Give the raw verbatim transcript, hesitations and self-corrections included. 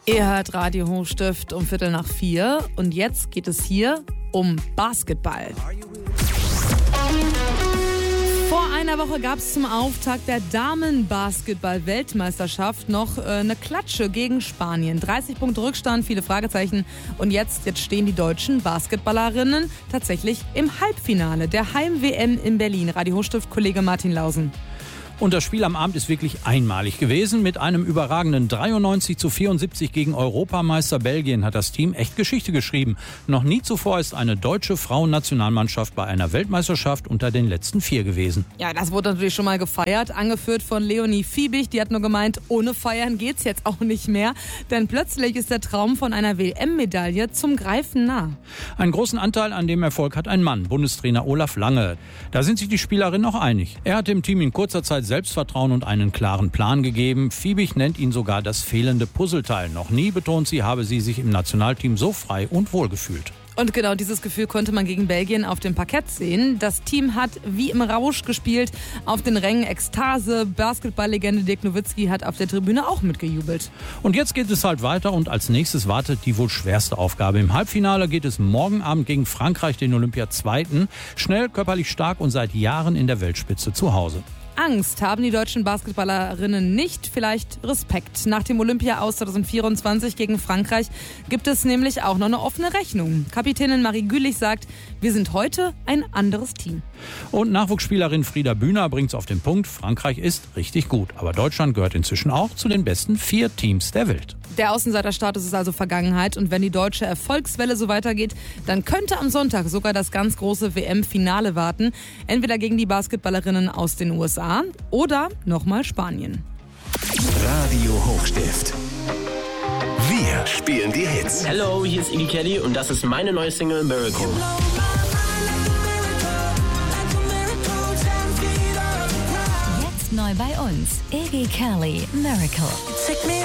Ihr hört Radio Hochstift um Viertel nach vier und jetzt geht es hier um Basketball. Vor einer Woche gab es zum Auftakt der Damen-Basketball-Weltmeisterschaft noch äh, eine Klatsche gegen Spanien. dreißig Punkte Rückstand, viele Fragezeichen. Und jetzt, jetzt stehen die deutschen Basketballerinnen tatsächlich im Halbfinale der Heim-W M in Berlin. Radio Hochstift-Kollege Martin Lausen. Und das Spiel am Abend ist wirklich einmalig gewesen. Mit einem überragenden dreiundneunzig zu vierundsiebzig gegen Europameister Belgien hat das Team echt Geschichte geschrieben. Noch nie zuvor ist eine deutsche Frauennationalmannschaft bei einer Weltmeisterschaft unter den letzten vier gewesen. Ja, das wurde natürlich schon mal gefeiert, angeführt von Leonie Fiebig. Die hat nur gemeint, ohne Feiern geht's jetzt auch nicht mehr. Denn plötzlich ist der Traum von einer W M-Medaille zum Greifen nah. Einen großen Anteil an dem Erfolg hat ein Mann, Bundestrainer Olaf Lange. Da sind sich die Spielerinnen noch einig. Er hat dem Team in kurzer Zeit Selbstvertrauen und einen klaren Plan gegeben. Fiebig nennt ihn sogar das fehlende Puzzleteil. Noch nie, betont sie, habe sie sich im Nationalteam so frei und wohl gefühlt. Und genau dieses Gefühl konnte man gegen Belgien auf dem Parkett sehen. Das Team hat wie im Rausch gespielt, auf den Rängen Ekstase. Basketballlegende Dirk Nowitzki hat auf der Tribüne auch mitgejubelt. Und jetzt geht es halt weiter und als nächstes wartet die wohl schwerste Aufgabe. Im Halbfinale geht es morgen Abend gegen Frankreich, den Olympiazweiten. Schnell, körperlich stark und seit Jahren in der Weltspitze zu Hause. Angst haben die deutschen Basketballerinnen nicht, vielleicht Respekt. Nach dem Olympia aus zwanzig vierundzwanzig gegen Frankreich gibt es nämlich auch noch eine offene Rechnung. Kapitänin Marie Gülich sagt, wir sind heute ein anderes Team. Und Nachwuchsspielerin Frieda Bühner bringt es auf den Punkt, Frankreich ist richtig gut. Aber Deutschland gehört inzwischen auch zu den besten vier Teams der Welt. Der Außenseiterstatus ist also Vergangenheit und wenn die deutsche Erfolgswelle so weitergeht, dann könnte am Sonntag sogar das ganz große W M-Finale warten. Entweder gegen die Basketballerinnen aus den U S A oder nochmal Spanien. Radio Hochstift. Wir spielen die Hits. Hello, hier ist Iggy Kelly und das ist meine neue Single Miracle. Jetzt neu bei uns, Iggy Kelly, Miracle.